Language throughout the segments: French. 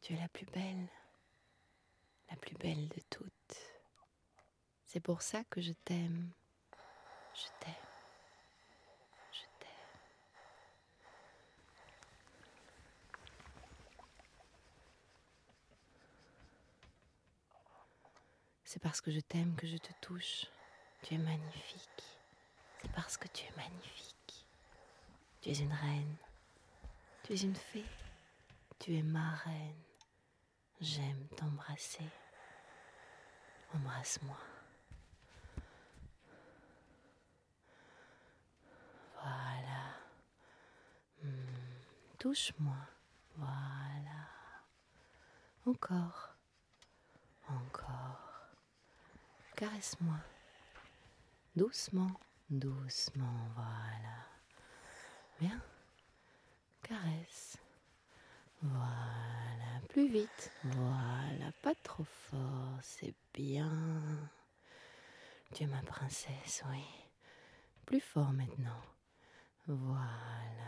Tu es la plus belle de toutes. C'est pour ça que je t'aime. Je t'aime. Je t'aime. C'est parce que je t'aime que je te touche. Tu es magnifique. C'est parce que tu es magnifique. Tu es une reine. Tu es une fée. Tu es ma reine. J'aime t'embrasser. Embrasse-moi. Voilà. Touche-moi. Voilà. Encore. Encore. Caresse-moi. Doucement. Doucement. Voilà. Bien. Caresse. Voilà. Plus vite. Voilà. Pas trop fort. C'est bien. Tu es ma princesse, oui. Plus fort maintenant. Voilà.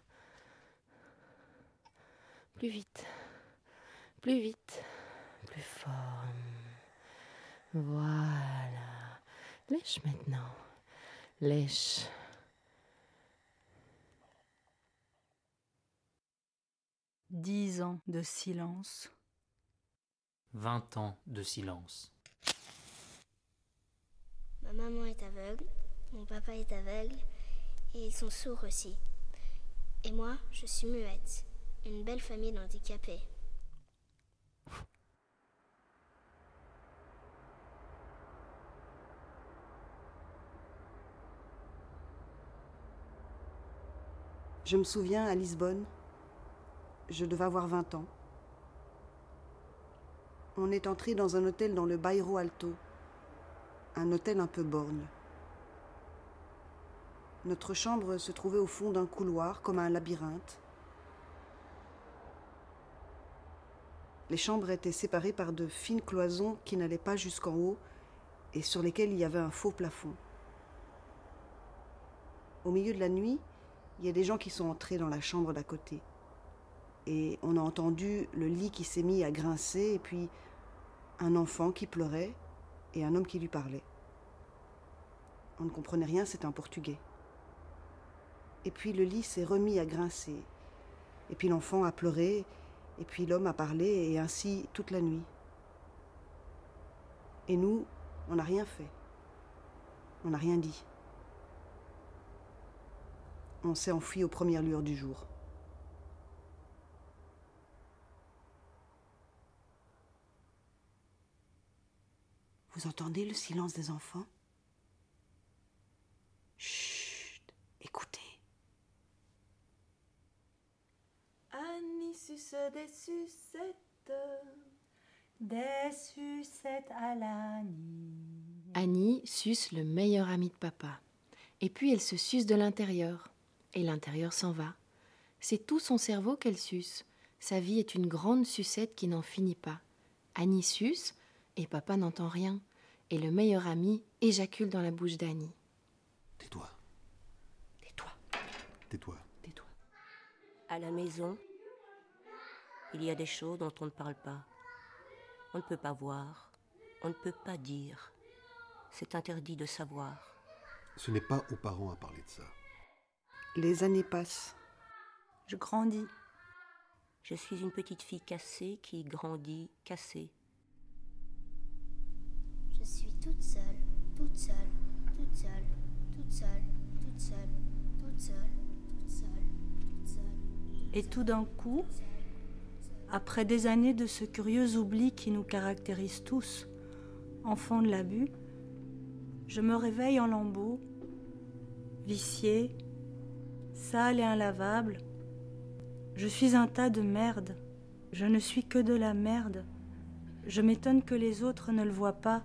Plus vite. Plus vite. Plus fort. Voilà. Lèche maintenant. Lèche. « 10 ans de silence. 20 ans de silence. Ma maman est aveugle, mon papa est aveugle, et ils sont sourds aussi. Et moi, je suis muette. Une belle famille d'handicapés. Je me souviens, à Lisbonne, je devais avoir 20 ans. On est entré dans un hôtel dans le Bairro Alto, un hôtel un peu borgne. Notre chambre se trouvait au fond d'un couloir, comme un labyrinthe. Les chambres étaient séparées par de fines cloisons qui n'allaient pas jusqu'en haut et sur lesquelles il y avait un faux plafond. Au milieu de la nuit, il y a des gens qui sont entrés dans la chambre d'à côté. Et on a entendu le lit qui s'est mis à grincer et puis un enfant qui pleurait et un homme qui lui parlait. On ne comprenait rien, c'était en portugais. Et puis le lit s'est remis à grincer. Et puis l'enfant a pleuré, et puis l'homme a parlé, et ainsi toute la nuit. Et nous, on n'a rien fait. On n'a rien dit. On s'est enfui aux premières lueurs du jour. Vous entendez le silence des enfants ? Chut, écoutez. Annie suce des sucettes. Des sucettes à l'Annie. Annie suce le meilleur ami de papa. Et puis elle se suce de l'intérieur. Et l'intérieur s'en va. C'est tout son cerveau qu'elle suce. Sa vie est une grande sucette qui n'en finit pas. Annie suce et papa n'entend rien. Et le meilleur ami éjacule dans la bouche d'Annie. Tais-toi. Tais-toi, Tais-toi. tais-toi. À la maison, il y a des choses dont on ne parle pas. On ne peut pas voir, on ne peut pas dire. C'est interdit de savoir. Ce n'est pas aux parents à parler de ça. Les années passent. Je grandis. Je suis une petite fille cassée qui grandit cassée. Je suis toute seule, toute seule, toute seule, toute seule, toute seule, toute seule, toute seule, toute seule. Et tout d'un coup, après des années de ce curieux oubli qui nous caractérise tous, enfants de l'abus, je me réveille en lambeaux, viciée, sale et inlavable. Je suis un tas de merde. Je ne suis que de la merde. Je m'étonne que les autres ne le voient pas.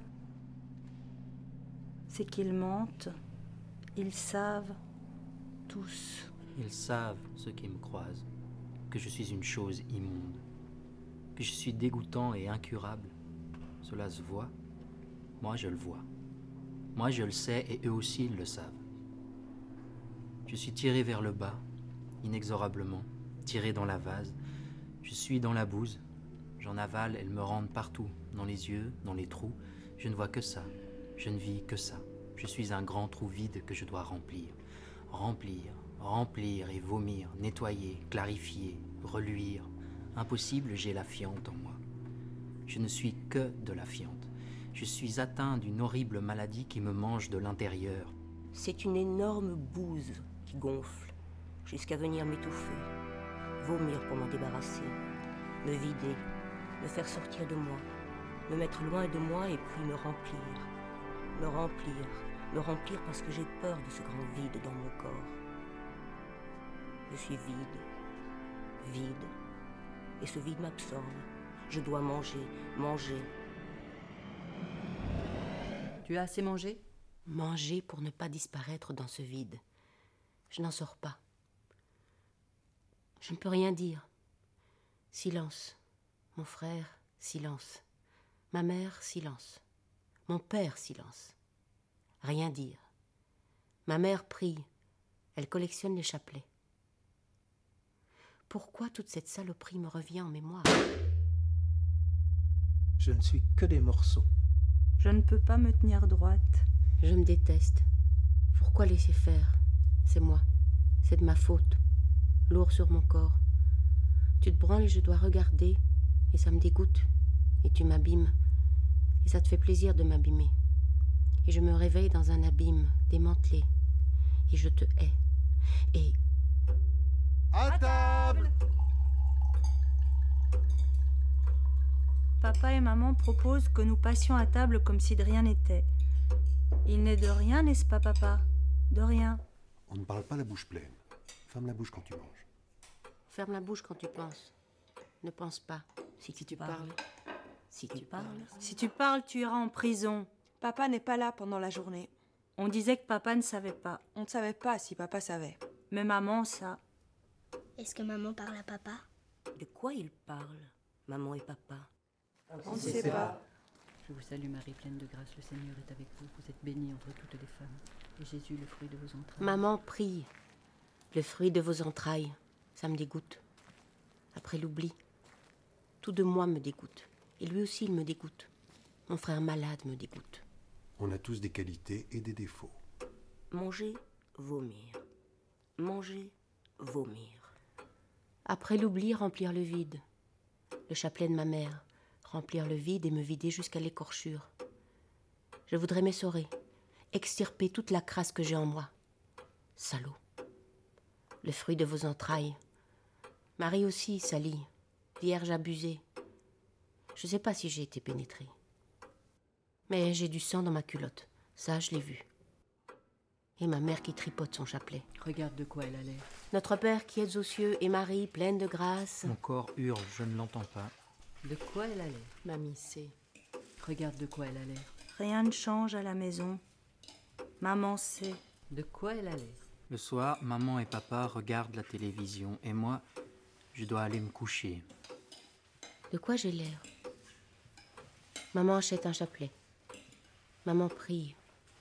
C'est qu'ils mentent. Ils savent, tous. Ils savent, ceux qui me croisent, que je suis une chose immonde, que je suis dégoûtant et incurable. Cela se voit. Moi, je le vois. Moi, je le sais et eux aussi, ils le savent. Je suis tiré vers le bas, inexorablement, tiré dans la vase. Je suis dans la bouse. J'en avale, elles me rendent partout, dans les yeux, dans les trous. Je ne vois que ça, je ne vis que ça. Je suis un grand trou vide que je dois remplir. Remplir, remplir et vomir, nettoyer, clarifier, reluire. Impossible, j'ai la fiente en moi. Je ne suis que de la fiente. Je suis atteint d'une horrible maladie qui me mange de l'intérieur. C'est une énorme bouse qui gonfle jusqu'à venir m'étouffer, vomir pour m'en débarrasser, me vider, me faire sortir de moi, me mettre loin de moi et puis me remplir. Me remplir parce que j'ai peur de ce grand vide dans mon corps. Je suis vide, et ce vide m'absorbe. Je dois manger. Tu as assez mangé ? Manger pour ne pas disparaître dans ce vide. Je n'en sors pas. Je ne peux rien dire. Silence. Mon frère, silence. Ma mère, silence. Mon père, silence. Rien dire. Ma mère prie. Elle collectionne les chapelets. Pourquoi toute cette saloperie me revient en mémoire ? Je ne suis que des morceaux. Je ne peux pas me tenir droite. Je me déteste. Pourquoi laisser faire ? C'est moi. C'est de ma faute. Lourd sur mon corps. Tu te branles et je dois regarder. Et ça me dégoûte. Et tu m'abîmes. Et ça te fait plaisir de m'abîmer. Et je me réveille dans un abîme démantelé. Et je te hais. Et... À table! Papa et maman proposent que nous passions à table comme si de rien n'était. Il n'est de rien, n'est-ce pas, papa ? De rien. On ne parle pas la bouche pleine. Ferme la bouche quand tu manges. Ferme la bouche quand tu penses. Ne pense pas. Si tu parles. Si tu parles. Si tu parles, tu iras en prison. Papa n'est pas là pendant la journée. On disait que papa ne savait pas. On ne savait pas si papa savait. Mais maman, ça. Est-ce que maman parle à papa? De quoi ils parlent, maman et papa? On ne sait pas. Je vous salue Marie, pleine de grâce, le Seigneur est avec vous. Vous êtes bénie entre toutes les femmes. Et Jésus, le fruit de vos entrailles. Maman prie. Le fruit de vos entrailles. Ça me dégoûte. Après l'oubli. Tout de moi me dégoûte. Et lui aussi, il me dégoûte. Mon frère malade me dégoûte. On a tous des qualités et des défauts. Manger, vomir. Manger, vomir. Après l'oubli, remplir le vide. Le chapelet de ma mère. Remplir le vide et me vider jusqu'à l'écorchure. Je voudrais m'essorer. Extirper toute la crasse que j'ai en moi. Salaud. Le fruit de vos entrailles. Marie aussi, salie. Vierge abusée. Je ne sais pas si j'ai été pénétrée. Mais j'ai du sang dans ma culotte. Ça, je l'ai vu. Et ma mère qui tripote son chapelet. Regarde de quoi elle a l'air. Notre Père qui êtes aux cieux et Marie, pleine de grâce. Mon corps hurle, je ne l'entends pas. De quoi elle a l'air? Mamie sait. Regarde de quoi elle a l'air. Rien ne change à la maison. Maman sait. De quoi elle a l'air? Le soir, maman et papa regardent la télévision et moi, je dois aller me coucher. De quoi j'ai l'air? Maman achète un chapelet. Maman prie.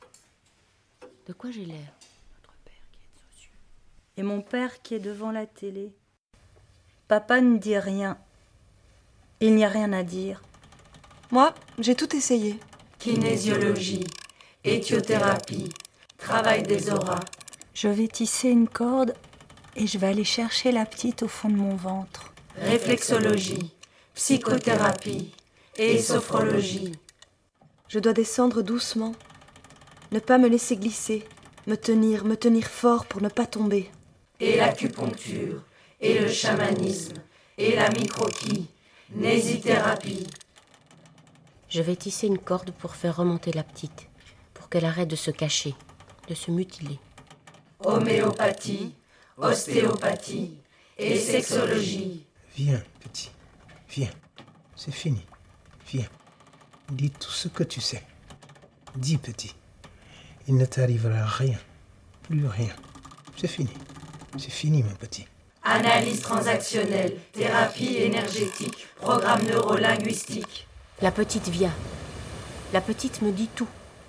De quoi j'ai l'air? Notre Père qui est aux cieux. Et mon père qui est devant la télé. Papa ne dit rien. Il n'y a rien à dire. Moi, j'ai tout essayé. Kinésiologie, éthiothérapie, travail des auras. Je vais tisser une corde et je vais aller chercher la petite au fond de mon ventre. Réflexologie, psychothérapie et sophrologie. Je dois descendre doucement, ne pas me laisser glisser, me tenir fort pour ne pas tomber. Et l'acupuncture, et le chamanisme, et la microquie, nésithérapie. Je vais tisser une corde pour faire remonter la petite, pour qu'elle arrête de se cacher, de se mutiler. Homéopathie, ostéopathie et sexologie. Viens, petit, viens. C'est fini. Viens. Dis tout ce que tu sais. Dis, petit. Il ne t'arrivera rien. Plus rien. C'est fini. C'est fini, mon petit. Analyse transactionnelle, thérapie énergétique, programme neurolinguistique. La petite vient. La petite me dit tout.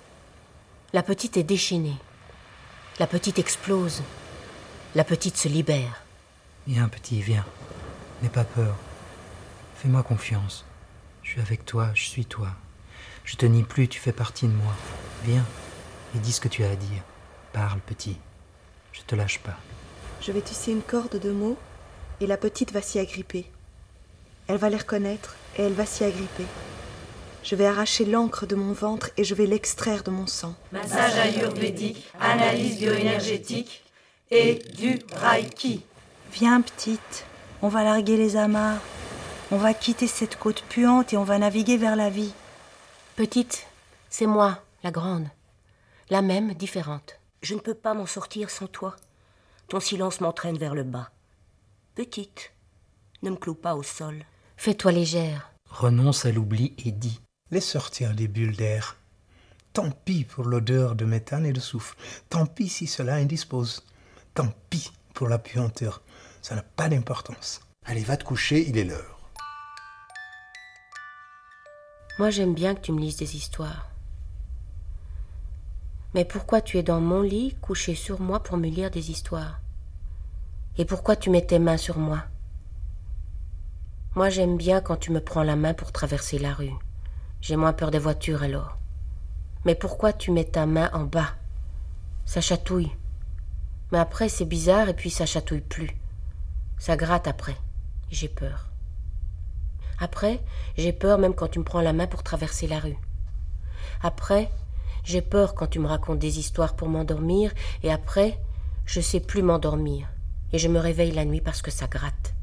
La petite est déchaînée. La petite explose. La petite se libère. Viens, petit, viens. N'aie pas peur. Fais-moi confiance. Je suis avec toi, je suis toi. Je te nie plus, tu fais partie de moi. Viens et dis ce que tu as à dire. Parle, petit. Je te lâche pas. Je vais tisser une corde de mots et la petite va s'y agripper. Elle va les reconnaître et elle va s'y agripper. Je vais arracher l'encre de mon ventre et je vais l'extraire de mon sang. Massage ayurvédique, analyse bioénergétique et du Reiki. Viens, petite, on va larguer les amarres. On va quitter cette côte puante et on va naviguer vers la vie. Petite, c'est moi, la grande. La même, différente. Je ne peux pas m'en sortir sans toi. Ton silence m'entraîne vers le bas. Petite, ne me cloue pas au sol. Fais-toi légère. Renonce à l'oubli et dis. Laisse sortir des bulles d'air. Tant pis pour l'odeur de méthane et de soufre. Tant pis si cela indispose. Tant pis pour la puanteur. Ça n'a pas d'importance. Allez, va te coucher, il est l'heure. Moi, j'aime bien que tu me lises des histoires. Mais pourquoi tu es dans mon lit, couché sur moi pour me lire des histoires? Et pourquoi tu mets tes mains sur moi? Moi, j'aime bien quand tu me prends la main pour traverser la rue. J'ai moins peur des voitures alors. Mais pourquoi tu mets ta main en bas? Ça chatouille. Mais après, c'est bizarre et puis ça chatouille plus. Ça gratte après. J'ai peur. Après, j'ai peur même quand tu me prends la main pour traverser la rue. Après, j'ai peur quand tu me racontes des histoires pour m'endormir. Et après, je sais plus m'endormir. Et je me réveille la nuit parce que ça gratte.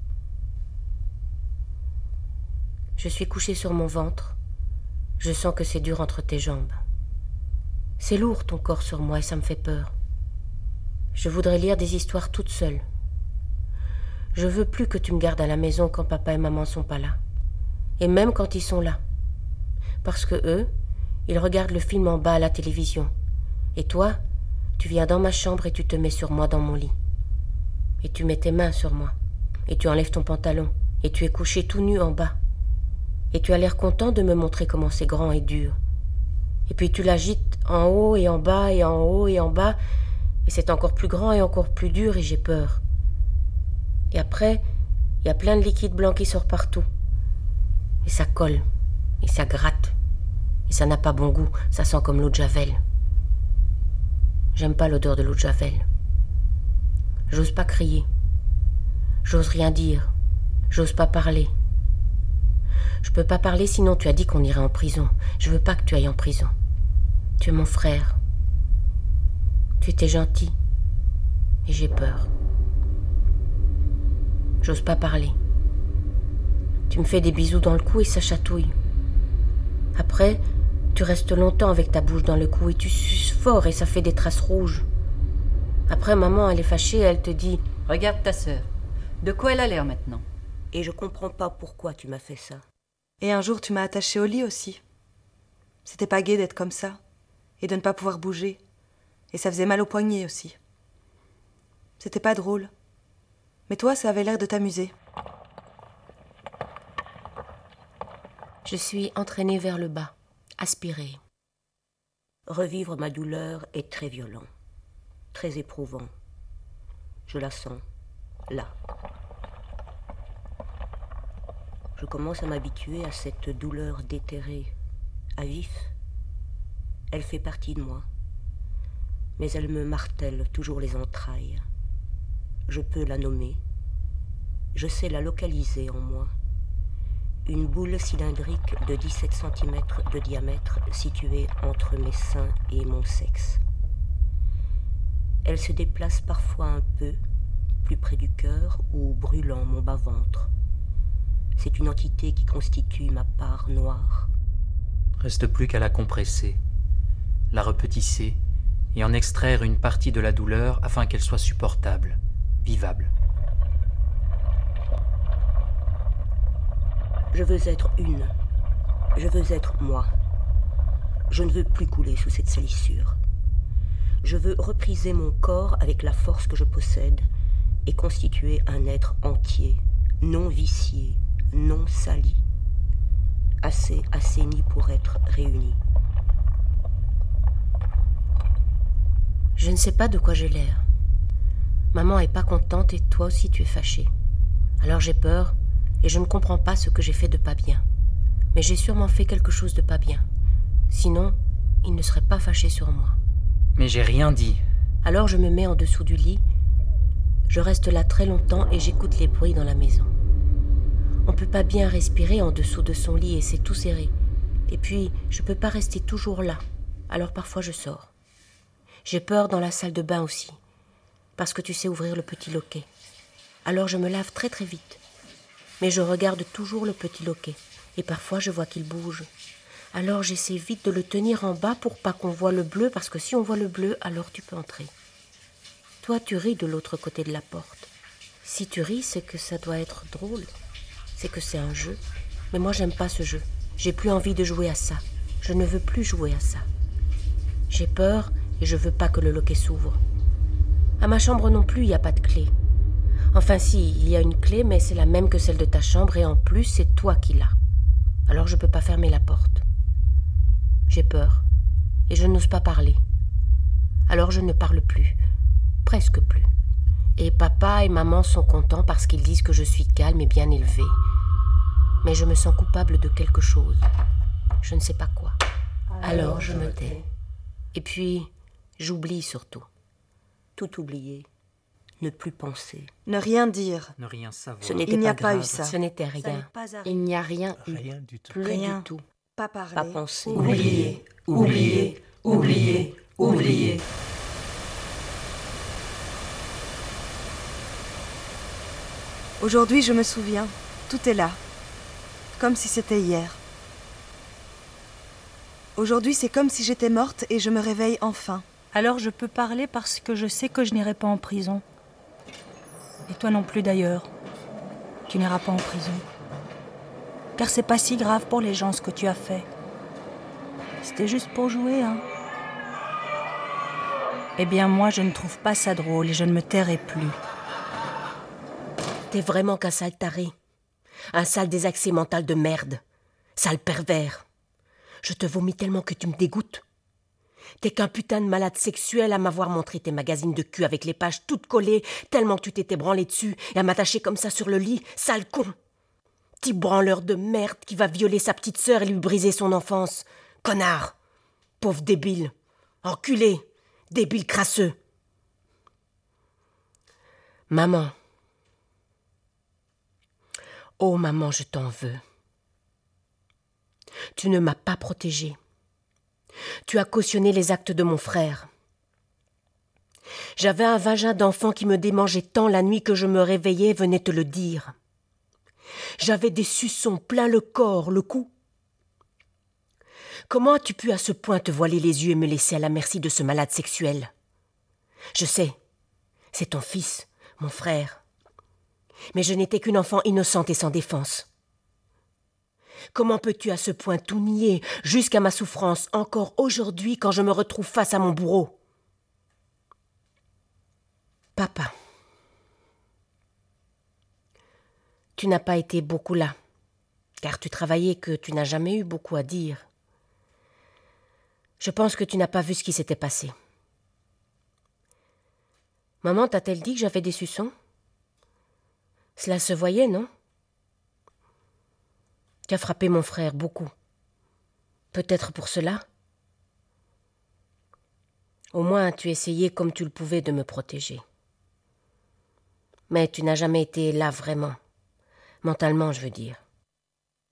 Je suis couchée sur mon ventre. Je sens que c'est dur entre tes jambes. C'est lourd ton corps sur moi et ça me fait peur. Je voudrais lire des histoires toute seule. Je veux plus que tu me gardes à la maison quand papa et maman sont pas là. Et même quand ils sont là. Parce que eux, ils regardent le film en bas à la télévision. Et toi, tu viens dans ma chambre et tu te mets sur moi dans mon lit. Et tu mets tes mains sur moi. Et tu enlèves ton pantalon. Et tu es couché tout nu en bas. Et tu as l'air content de me montrer comment c'est grand et dur. Et puis tu l'agites en haut et en bas et en haut et en bas. Et c'est encore plus grand et encore plus dur et j'ai peur. Et après, il y a plein de liquide blanc qui sort partout. Et ça colle. Et ça gratte. Et ça n'a pas bon goût. Ça sent comme l'eau de Javel. J'aime pas l'odeur de l'eau de Javel. J'ose pas crier. J'ose rien dire. J'ose pas parler. Je peux pas parler sinon tu as dit qu'on irait en prison. Je veux pas que tu ailles en prison. Tu es mon frère. Tu étais gentil. Et j'ai peur. J'ose pas parler. Tu me fais des bisous dans le cou et ça chatouille. Après, tu restes longtemps avec ta bouche dans le cou et tu suces fort et ça fait des traces rouges. Après, maman, elle est fâchée et elle te dit « Regarde ta sœur. De quoi elle a l'air maintenant ?» Et je comprends pas pourquoi tu m'as fait ça. Et un jour, tu m'as attachée au lit aussi. C'était pas gai d'être comme ça et de ne pas pouvoir bouger. Et ça faisait mal aux poignets aussi. C'était pas drôle. Mais toi, ça avait l'air de t'amuser. Je suis entraînée vers le bas, aspirée. Revivre ma douleur est très violent, très éprouvant. Je la sens, là. Je commence à m'habituer à cette douleur déterrée, à vif. Elle fait partie de moi, mais elle me martèle toujours les entrailles. Je peux la nommer, je sais la localiser en moi. Une boule cylindrique de 17 cm de diamètre située entre mes seins et mon sexe. Elle se déplace parfois un peu, plus près du cœur ou brûlant mon bas-ventre. C'est une entité qui constitue ma part noire. Reste plus qu'à la compresser, la repetisser et en extraire une partie de la douleur afin qu'elle soit supportable, vivable. Je veux être une. Je veux être moi. Je ne veux plus couler sous cette salissure. Je veux repriser mon corps avec la force que je possède et constituer un être entier, non vicié, non sali, assez assaini pour être réuni. Je ne sais pas de quoi j'ai l'air. Maman est pas contente et toi aussi tu es fâché. Alors j'ai peur Et je ne comprends pas ce que j'ai fait de pas bien. Mais j'ai sûrement fait quelque chose de pas bien. Sinon, il ne serait pas fâché sur moi. Mais j'ai rien dit. Alors je me mets en dessous du lit. Je reste là très longtemps et j'écoute les bruits dans la maison. On peut pas bien respirer en dessous de son lit et c'est tout serré. Et puis, je peux pas rester toujours là. Alors parfois je sors. J'ai peur dans la salle de bain aussi. Parce que tu sais ouvrir le petit loquet. Alors je me lave très très vite. Mais je regarde toujours le petit loquet. Et parfois je vois qu'il bouge. Alors j'essaie vite de le tenir en bas pour pas qu'on voit le bleu, parce que si on voit le bleu, alors tu peux entrer. Toi, tu ris de l'autre côté de la porte. Si tu ris, c'est que ça doit être drôle. C'est que c'est un jeu. Mais moi, j'aime pas ce jeu. J'ai plus envie de jouer à ça. Je ne veux plus jouer à ça. J'ai peur et je veux pas que le loquet s'ouvre. À ma chambre non plus, il n'y a pas de clé. Enfin si, il y a une clé, mais c'est la même que celle de ta chambre et en plus, c'est toi qui l'as. Alors je peux pas fermer la porte. J'ai peur et je n'ose pas parler. Alors je ne parle plus, presque plus. Et papa et maman sont contents parce qu'ils disent que je suis calme et bien élevée. Mais je me sens coupable de quelque chose. Je ne sais pas quoi. Alors je me tais. Et puis, j'oublie surtout. Tout oublier. Ne plus penser. Ne rien dire. Ne rien savoir. Ce n'était Il n'y a pas pas eu grave. ça. Ce n'était rien. Il n'y a rien eu. Rien du tout. Plus Rien. du tout. Pas parler. Pas penser. Oublier, oublier, oublier, oublier. Aujourd'hui, je me souviens. Tout est là. Comme si c'était hier. Aujourd'hui, c'est comme si j'étais morte et je me réveille enfin. Alors je peux parler parce que je sais que je n'irai pas en prison. Et toi non plus d'ailleurs. Tu n'iras pas en prison. Car c'est pas si grave pour les gens ce que tu as fait. C'était juste pour jouer, hein. Eh bien moi je ne trouve pas ça drôle et je ne me tairai plus. T'es vraiment qu'un sale taré. Un sale désaxé mental de merde. Sale pervers. Je te vomis tellement que tu me dégoûtes. T'es qu'un putain de malade sexuel à m'avoir montré tes magazines de cul avec les pages toutes collées tellement que tu t'étais branlé dessus et à m'attacher comme ça sur le lit, sale con. Petit branleur de merde qui va violer sa petite sœur et lui briser son enfance. Connard. Pauvre débile. Enculé. Débile crasseux. Maman. Oh maman, je t'en veux. Tu ne m'as pas protégée. Tu as cautionné les actes de mon frère. J'avais un vagin d'enfant qui me démangeait tant la nuit que je me réveillais et venais te le dire. J'avais des suçons plein le corps, le cou. Comment as-tu pu à ce point te voiler les yeux et me laisser à la merci de ce malade sexuel? Je sais, c'est ton fils, mon frère. Mais je n'étais qu'une enfant innocente et sans défense. Comment peux-tu à ce point tout nier, jusqu'à ma souffrance, encore aujourd'hui quand je me retrouve face à mon bourreau? Papa, tu n'as pas été beaucoup là, car tu travaillais que tu n'as jamais eu beaucoup à dire. Je pense que tu n'as pas vu ce qui s'était passé. Maman t'a-t-elle dit que j'avais des suçons? Cela se voyait, non? Tu as frappé mon frère beaucoup. Peut-être pour cela. Au moins, tu essayais comme tu le pouvais de me protéger. Mais tu n'as jamais été là vraiment. Mentalement, je veux dire.